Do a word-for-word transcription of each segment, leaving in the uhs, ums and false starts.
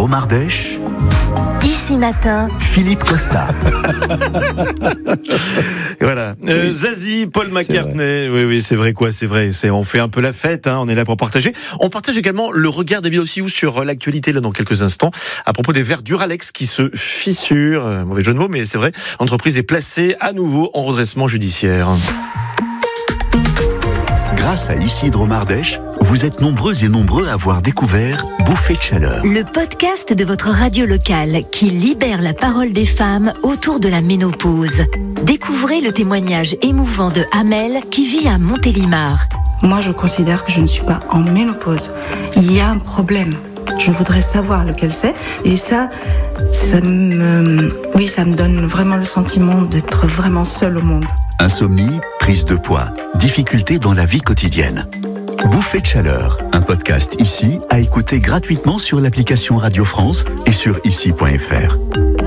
Drôme Ardèche. Ici Matin, Philippe Costa. Voilà. Euh, Zazie, Paul McCartney. Oui, oui, c'est vrai quoi, c'est vrai. C'est, on fait un peu la fête, hein, on est là pour partager. On partage également le regard David Ossiou sur l'actualité, là, dans quelques instants, à propos des verres Duralex qui se fissurent. Euh, mauvais jeu de mots, mais c'est vrai. L'entreprise est placée à nouveau en redressement judiciaire. Grâce à Ici Drôme Ardèche, vous êtes nombreux et nombreux à avoir découvert Bouffée de chaleur. le podcast de votre radio locale qui libère la parole des femmes autour de la ménopause. Découvrez le témoignage émouvant de Amel qui vit à Montélimar. Moi, je considère que je ne suis pas en ménopause. Il y a un problème. Je voudrais savoir lequel c'est. Et ça, ça me, oui, ça me donne vraiment le sentiment d'être vraiment seule au monde. Insomnie, prise de poids, difficultés dans la vie quotidienne. Bouffée de chaleur, un podcast ici à écouter gratuitement sur l'application Radio France et sur ici point f r.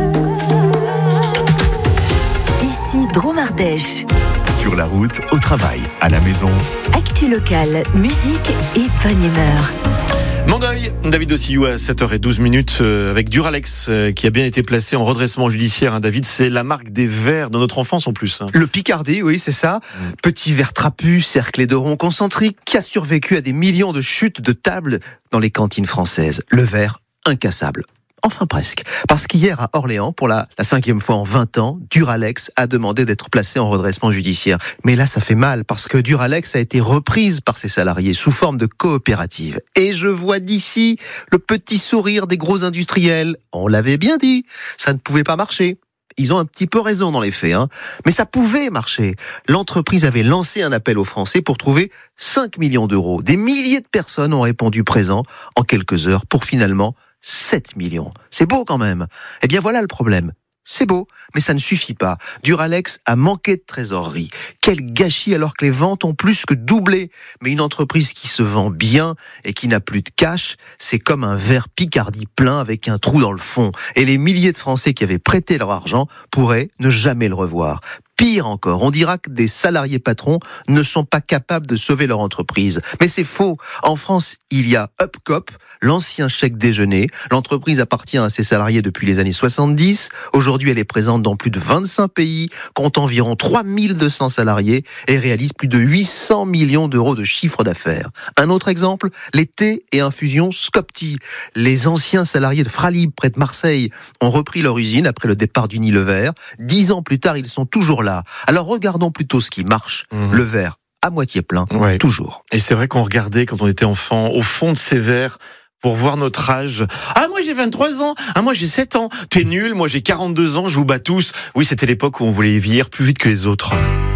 Ici Drôme Ardèche. Sur la route, au travail, à la maison. Actu locale, musique et bonne humeur. Mandeuil, David Ossiou à sept heures douze minutes euh, avec Duralex euh, qui a bien été placé en redressement judiciaire. Hein, David, c'est la marque des verres de notre enfance en plus. Hein. Le Picardie, oui, c'est ça. Mmh. Petit verre trapu, cerclé de ronds concentriques, qui a survécu à des millions de chutes de tables dans les cantines françaises. Le verre incassable. Enfin presque. Parce qu'hier à Orléans, pour la, la cinquième fois en vingt ans, Duralex a demandé d'être placé en redressement judiciaire. Mais là, ça fait mal, parce que Duralex a été reprise par ses salariés sous forme de coopérative. Et je vois d'ici le petit sourire des gros industriels. On l'avait bien dit, ça ne pouvait pas marcher. Ils ont un petit peu raison dans les faits, hein. Mais ça pouvait marcher. L'entreprise avait lancé un appel aux Français pour trouver cinq millions d'euros. Des milliers de personnes ont répondu présent en quelques heures pour finalement sept millions. C'est beau quand même. Eh bien voilà le problème. C'est beau, mais ça ne suffit pas. Duralex a manqué de trésorerie. Quel gâchis alors que les ventes ont plus que doublé. Mais une entreprise qui se vend bien et qui n'a plus de cash, c'est comme un verre Picardie plein avec un trou dans le fond. Et les milliers de Français qui avaient prêté leur argent pourraient ne jamais le revoir. Pire encore, on dira que des salariés patrons ne sont pas capables de sauver leur entreprise. Mais c'est faux. En France, il y a Upcop, l'ancien chèque déjeuner. L'entreprise appartient à ses salariés depuis les années soixante-dix. Aujourd'hui, elle est présente dans plus de vingt-cinq pays, compte environ trois mille deux cents salariés et réalise plus de huit cents millions d'euros de chiffre d'affaires. Un autre exemple, les thés et infusions Scopti. Les anciens salariés de Fralib, près de Marseille, ont repris leur usine après le départ d'Unilever. Dix ans plus tard, ils sont toujours là. Alors regardons plutôt ce qui marche. Mmh. Le verre à moitié plein, ouais. Toujours. Et c'est vrai qu'on regardait quand on était enfant au fond de ces verres pour voir notre âge. Ah, moi j'ai vingt-trois ans, ah moi j'ai sept ans, t'es nul, moi j'ai quarante-deux ans, je vous bats tous. Oui, c'était l'époque où on voulait vieillir plus vite que les autres.